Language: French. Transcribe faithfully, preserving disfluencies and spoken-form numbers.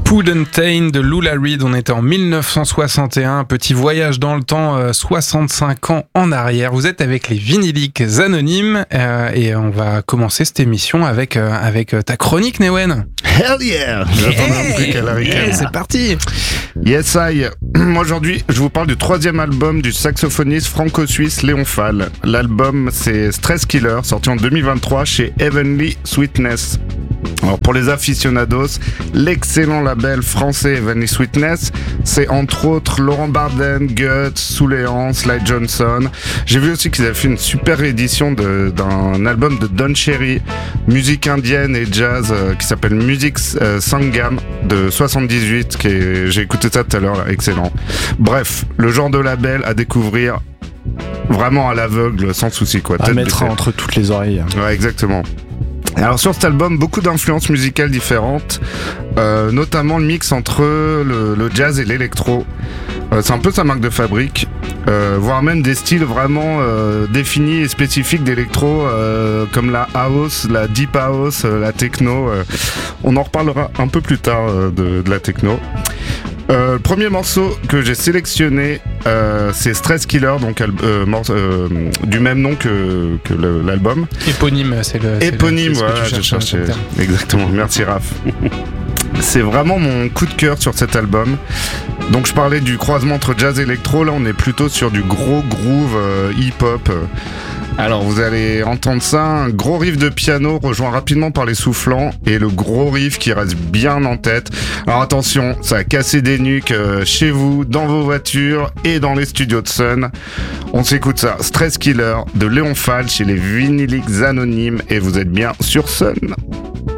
Puddentane de Lou Reed, on était en dix-neuf cent soixante et un, petit voyage dans le temps, euh, soixante-cinq ans en arrière. Vous êtes avec les Vinyliques Anonymes euh, et on va commencer cette émission avec, euh, avec ta chronique, Newen. Hell yeah! J'attendais un truc à la yeah, c'est parti! Yes, I. Aujourd'hui, je vous parle du troisième album du saxophoniste franco-suisse Léon Fall. L'album, c'est Stress Killer, sorti en deux mille vingt-trois chez Heavenly Sweetness. Alors pour les aficionados, l'excellent label français Heavenly Sweetness, c'est entre autres Laurent Barden, Guts, Souléan, Sly Johnson. J'ai vu aussi qu'ils avaient fait une super édition de, d'un album de Don Cherry, musique indienne et jazz, euh, qui s'appelle Music euh, Sangam de soixante-dix-huit, qui est, j'ai écouté ça tout à l'heure, là, excellent. Bref, le genre de label à découvrir vraiment à l'aveugle, sans souci quoi. À mettre entre toutes les oreilles. Ouais, exactement. Alors sur cet album, beaucoup d'influences musicales différentes, euh, notamment le mix entre le, le jazz et l'électro. Euh, c'est un peu sa marque de fabrique, euh, voire même des styles vraiment euh, définis et spécifiques d'électro, euh, comme la house, la deep house, euh, la techno. Euh, on en reparlera un peu plus tard euh, de, de la techno. Euh, le premier morceau que j'ai sélectionné, euh, c'est Stress Killer, donc euh, morceau, euh, du même nom que, que le, l'album. Éponyme, c'est le. Éponyme, c'est le, c'est voilà, j'ai cherché. Exactement, merci Raph. C'est vraiment mon coup de cœur sur cet album. Donc je parlais du croisement entre jazz et électro, là on est plutôt sur du gros groove euh, hip-hop. Alors vous allez entendre ça, un gros riff de piano rejoint rapidement par les soufflants et le gros riff qui reste bien en tête. Alors attention, ça a cassé des nuques euh, chez vous, dans vos voitures et dans les studios de Sun. On s'écoute ça, Stress Killer de Léon Fall chez les Vinyliques Anonymes et vous êtes bien sur Sun.